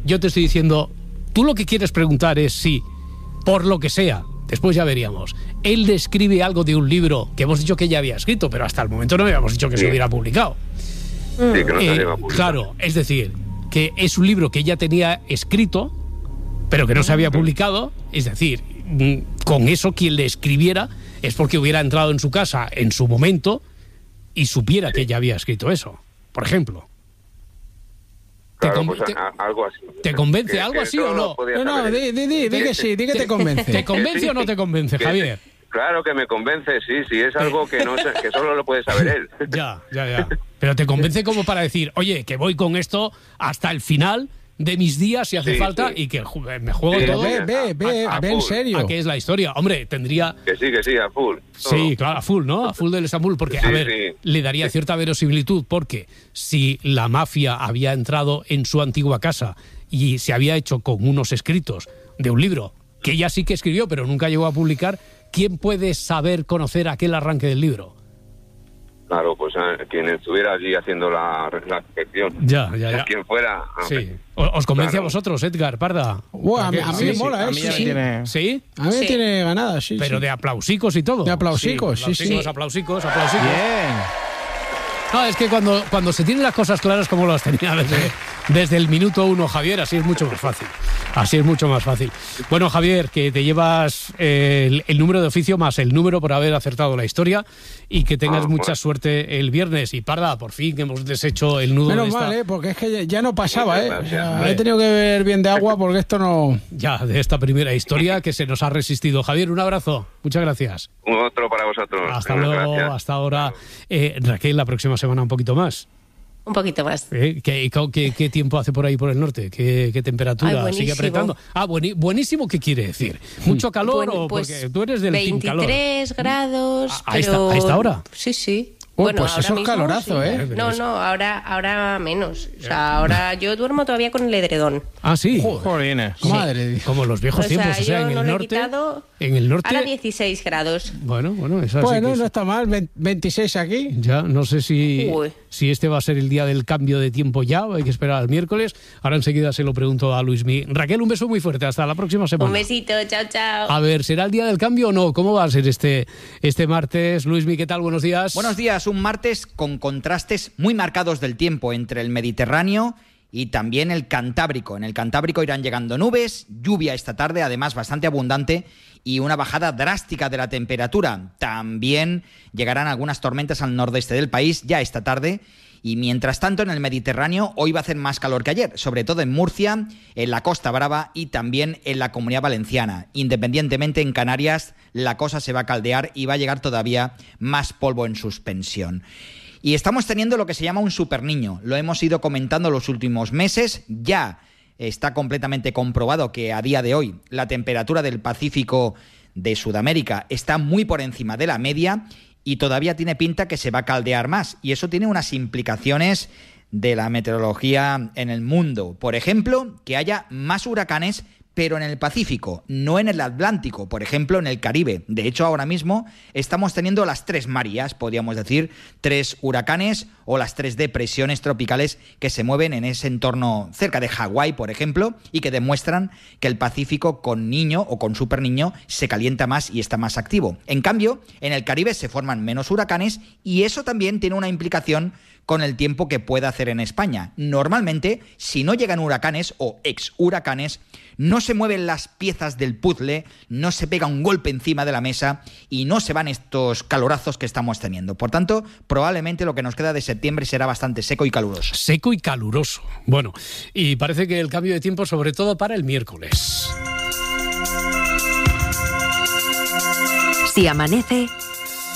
yo te estoy diciendo, tú lo que quieres preguntar es si, por lo que sea, después ya veríamos, él describe algo de un libro que hemos dicho que ya había escrito, pero hasta el momento no habíamos dicho que se hubiera publicado. Sí, que no se había publicado. Claro, es decir, que es un libro que ya tenía escrito, pero que no se había publicado. Es decir, con eso quien le escribiera es porque hubiera entrado en su casa en su momento y supiera que ya había escrito eso, por ejemplo. Claro, pues algo así. ¿Te convence algo así o no? No, di que sí, di que te convence. ¿Te convence o no te convence, Javier? Claro que me convence, sí, es algo que que solo lo puede saber él. Ya. Pero te convence como para decir, oye, que voy con esto hasta el final de mis días si hace falta y que me juego todo. Ve, en serio. ¿A qué es la historia? Hombre, tendría... Que sí, a full. Sí, claro, a full, ¿no? A full del Estambul, porque, le daría cierta verosimilitud, porque si la mafia había entrado en su antigua casa y se había hecho con unos escritos de un libro que ella sí que escribió, pero nunca llegó a publicar, ¿quién puede conocer aquel arranque del libro? Claro, pues quien estuviera allí haciendo la gestión. Ya. Quien fuera. Sí. ¿Os convence a vosotros, Edgar, Parda? A mí me mola, a mí me ¿Sí? A mí me tiene ganada, sí. Pero de aplausicos y todo. De aplausicos, sí. Aplausicos. Bien. No, es que cuando se tienen las cosas claras como las tenía desde el minuto 1 Javier, así es mucho más fácil. Bueno, Javier, que te llevas el número de oficio más el número por haber acertado la historia y que tengas mucha suerte el viernes. Y Parda, por fin que hemos deshecho el nudo. Menos mal, porque es que ya no pasaba, O sea, he tenido que beber bien de agua porque esto no... Ya, de esta primera historia que se nos ha resistido. Javier, un abrazo. Muchas gracias. Otro para vosotros. Hasta luego, hasta ahora. Raquel, la próxima semana un poquito más. Un poquito más. ¿Qué tiempo hace por ahí por el norte? ¿Qué temperatura sigue apretando? Buenísimo, ¿qué quiere decir? ¿Mucho calor o porque tú eres del team calor? 23 grados, ¿A esta hora? Sí. Bueno, pues eso es calorazo, sí. No, ahora menos. O sea, ahora yo duermo todavía con el edredón. Ah, sí. Joder, madre. Como los viejos tiempos, o sea, en el norte. En el norte. Ahora 16 grados. Bueno, no está mal, 26 aquí. Ya, no sé si este va a ser el día del cambio de tiempo ya, o hay que esperar al miércoles. Ahora enseguida se lo pregunto a Luismi. Raquel, un beso muy fuerte, hasta la próxima semana. Un besito, chao. A ver, ¿será el día del cambio o no? ¿Cómo va a ser este martes? Luismi, ¿qué tal? Buenos días. Buenos días, un martes con contrastes muy marcados del tiempo entre el Mediterráneo y también el Cantábrico. En el Cantábrico irán llegando nubes, lluvia esta tarde, además bastante abundante, y una bajada drástica de la temperatura. También llegarán algunas tormentas al nordeste del país ya esta tarde. Y mientras tanto, en el Mediterráneo hoy va a hacer más calor que ayer, sobre todo en Murcia, en la Costa Brava y también en la Comunidad Valenciana. Independientemente, en Canarias la cosa se va a caldear y va a llegar todavía más polvo en suspensión. Y estamos teniendo lo que se llama un superniño. Lo hemos ido comentando los últimos meses. Ya está completamente comprobado que a día de hoy la temperatura del Pacífico de Sudamérica está muy por encima de la media y todavía tiene pinta que se va a caldear más. Y eso tiene unas implicaciones de la meteorología en el mundo. Por ejemplo, que haya más huracanes, pero en el Pacífico, no en el Atlántico, por ejemplo, en el Caribe. De hecho, ahora mismo estamos teniendo las 3 Marías, podríamos decir, 3 huracanes o las 3 depresiones tropicales que se mueven en ese entorno cerca de Hawái, por ejemplo, y que demuestran que el Pacífico con niño o con superniño se calienta más y está más activo. En cambio, en el Caribe se forman menos huracanes y eso también tiene una implicación con el tiempo que pueda hacer en España. Normalmente, si no llegan huracanes o ex-huracanes, no se mueven las piezas del puzzle, no se pega un golpe encima de la mesa y no se van estos calorazos que estamos teniendo. Por tanto, probablemente lo que nos queda de septiembre será bastante seco y caluroso. Seco y caluroso. Bueno, y parece que el cambio de tiempo, sobre todo para el miércoles. Si amanece,